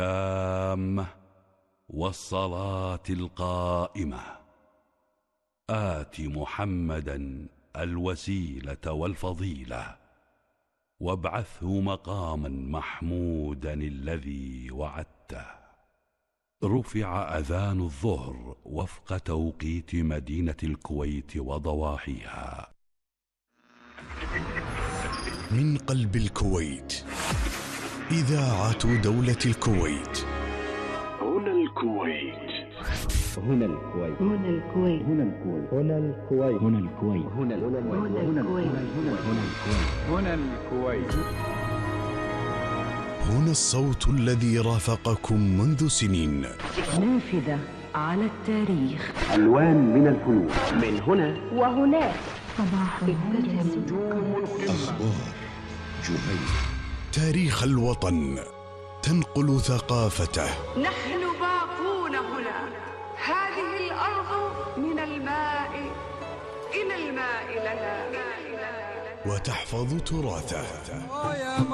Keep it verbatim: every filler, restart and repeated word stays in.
التامة والصلاة القائمة آت محمدا الوسيلة والفضيلة وابعثه مقاما محمودا الذي وعدته. رفع أذان الظهر وفق توقيت مدينة الكويت وضواحيها. من قلب الكويت إذاعة دولة الكويت. هنا الكويت. هنا الكويت. هنا الكويت. هنا الكويت. هنا الكويت. هنا الكويت. هنا الكويت. هنا الكويت. هنا الكويت. هنا الصوت الذي رافقكم منذ سنين. نافذة على التاريخ. ألوان من الفنون. من هنا وهناك. صباح أخبار جهيل. تاريخ الوطن تنقل ثقافته. نحن باقون هنا. هذه الأرض من الماء إلى الماء لنا. وتحفظ تراثه.